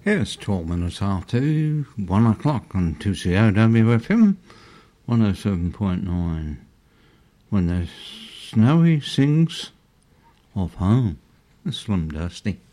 It's 12 minutes after 1 o'clock on 2COWFM 107.9 when the Snowy sings of home. It's Slim Dusty.